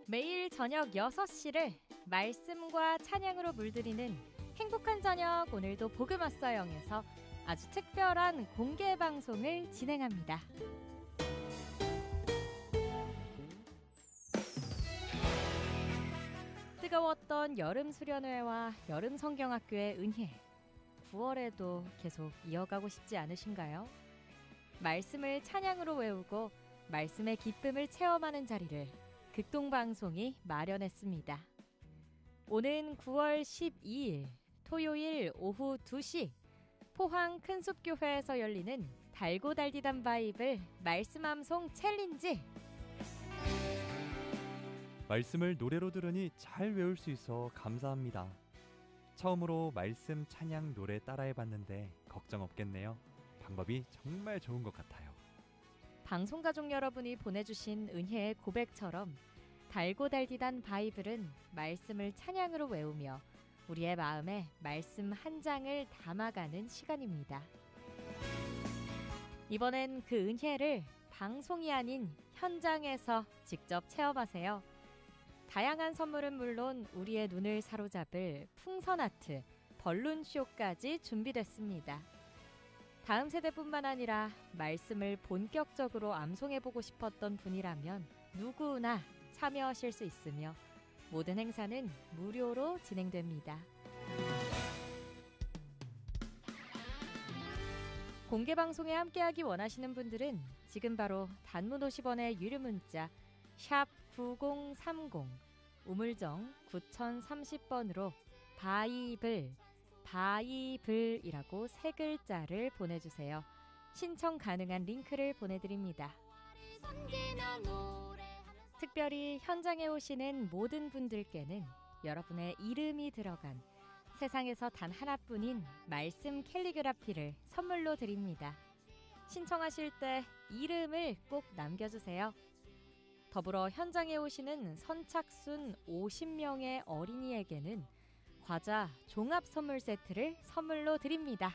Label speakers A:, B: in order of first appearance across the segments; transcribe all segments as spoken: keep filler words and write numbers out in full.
A: 매일 저녁 여섯 시를 말씀과 찬양으로 물들이는 행복한 저녁, 오늘도 복음 왔어영에서 아주 특별한 공개 방송을 진행합니다. 뜨거웠던 여름 수련회와 여름 성경학교의 은혜, 구월에도 계속 이어가고 싶지 않으신가요? 말씀을 찬양으로 외우고 말씀의 기쁨을 체험하는 자리를 극동방송이 마련했습니다. 오는 구월 십이일 토요일 오후 두 시 포항 큰숲교회에서 열리는 달고 달디단 바이블 말씀암송 챌린지.
B: 말씀을 노래로 들으니 잘 외울 수 있어 감사합니다. 처음으로 말씀 찬양 노래 따라해봤는데 걱정 없겠네요. 방법이 정말 좋은 것 같아요.
A: 방송가족 여러분이 보내주신 은혜의 고백처럼 달고 달디단 바이블은 말씀을 찬양으로 외우며 우리의 마음에 말씀 한 장을 담아가는 시간입니다. 이번엔 그 은혜를 방송이 아닌 현장에서 직접 체험하세요. 다양한 선물은 물론 우리의 눈을 사로잡을 풍선 아트, 벌룬쇼까지 준비됐습니다. 다음 세대뿐만 아니라 말씀을 본격적으로 암송해보고 싶었던 분이라면 누구나 참여하실 수 있으며 모든 행사는 무료로 진행됩니다. 공개방송에 함께하기 원하시는 분들은 지금 바로 단문 오십 원의 유료 문자 샵 구공삼공 우물정 구공삼공 번으로 바이블, 바이블이라고 세 글자를 보내주세요. 신청 가능한 링크를 보내드립니다. 특별히 현장에 오시는 모든 분들께는 여러분의 이름이 들어간 세상에서 단 하나뿐인 말씀 캘리그라피를 선물로 드립니다. 신청하실 때 이름을 꼭 남겨주세요. 더불어 현장에 오시는 선착순 오십 명의 어린이에게는 과자 종합 선물 세트를 선물로 드립니다.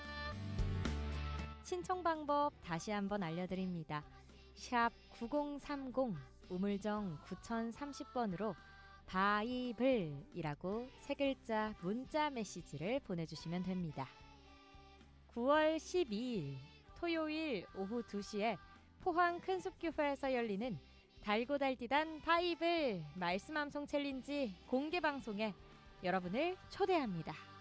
A: 신청 방법 다시 한번 알려드립니다. 샵 구공삼공 우물정 구공삼공 번으로 바이블이라고 세 글자 문자 메시지를 보내주시면 됩니다. 구월 십이일 토요일 오후 두 시에 포항 큰숲교회에서 열리는 달고 달디단 바이블 말씀암송 챌린지 공개 방송에 여러분을 초대합니다.